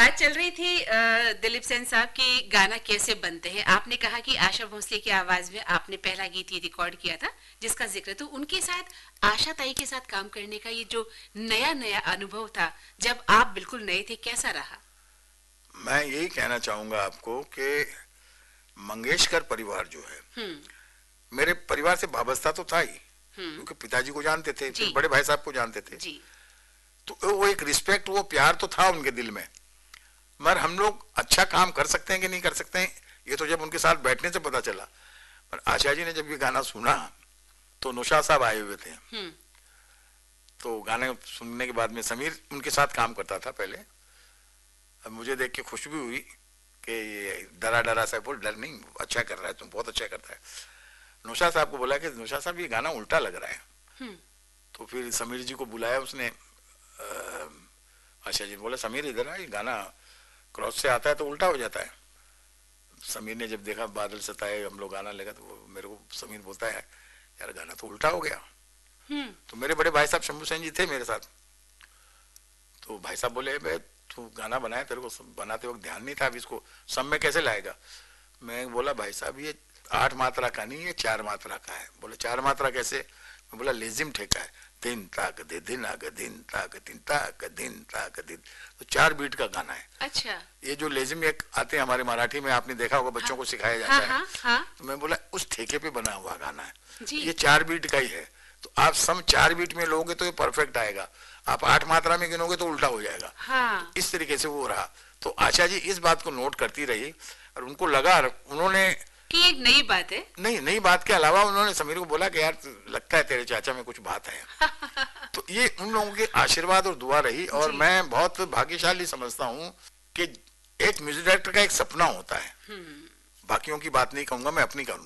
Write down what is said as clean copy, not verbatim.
बात चल रही थी दिलीप सेन साहब की गाना कैसे बनते हैं। आपने कहा कि आशा भोसले की आवाज में आपने पहला गीत ये रिकॉर्ड किया था जिसका जिक्र, तो उनके साथ आशा ताई के साथ काम करने का ये जो नया नया अनुभव था जब आप बिल्कुल नए थे, कैसा रहा? मैं यही कहना चाहूंगा आपको कि मंगेशकर परिवार जो है, मेरे परिवार से वाबस्ता तो था ही, क्योंकि पिताजी को जानते थे, फिर बड़े भाई साहब को जानते थे जी। तो वो एक रिस्पेक्ट, वो प्यार तो था उनके दिल में। मगर हम लोग अच्छा काम कर सकते हैं कि नहीं कर सकते हैं, ये तो जब उनके साथ बैठने से पता चला। पर आशा जी ने जब ये गाना सुना तो नौशाद साहब आए हुए थे, तो गाने सुनने के बाद में समीर उनके साथ काम करता था पहले। अब मुझे देख के खुश भी हुई कि ये डरा डरा सा, बोल डर नहीं, अच्छा कर रहा है, तुम बहुत अच्छा करता है। नौशाद साहब को बोला कि नौशाद साहब ये गाना उल्टा लग रहा है। तो फिर समीर जी को बुलाया उसने। आशा जी ने बोला समीर इधर आ, ये गाना क्रॉस से आता है तो उल्टा हो जाता है। समीर ने जब देखा बादल सताए हम लोग गाना लगा, तो मेरे को समीर बोलता है यार गाना तो उल्टा हो गया। तो मेरे बड़े भाई साहब शंभू सेन जी थे मेरे साथ, तो भाई साहब बोले भाई तू गाना बनाया, तेरे को बनाते वक्त ध्यान नहीं था, अब इसको सब में कैसे लाएगा। मैं बोला भाई साहब ये 8 मात्रा का नहीं, ये 4 मात्रा का है। बोले 4 मात्रा कैसे? मैं बोला लेजिम ठेका है, दिन ताक दे दिन आग दिन ताक दिन ताक दिन ताक दिन, तो 4 बीट का गाना है। अच्छा। ये जो लेजिम एक आते हैं हमारे मराठी में, आपने देखा होगा, बच्चों को सिखाया जाता है। तो मैं बोला उस ठेके पे बना हुआ गाना है, ये 4 बीट का ही है, तो आप सम 4 बीट में लोगे तो ये परफेक्ट आएगा, आप 8 मात्रा में गिनोगे तो उल्टा हो जाएगा। तो इस तरीके से वो रहा। तो आशा जी इस बात को नोट करती रही और उनको लगा, उन्होंने कि एक नई बात है। नहीं, नई बात के अलावा उन्होंने समीर को बोला कि यार लगता है तेरे चाचा में कुछ बात है। तो ये उन लोगों के आशीर्वाद और दुआ रही, और मैं बहुत भाग्यशाली समझता हूँ कि एक म्यूजिक डायरेक्टर का एक सपना होता है। बाकियों की बात नहीं कहूंगा, मैं अपनी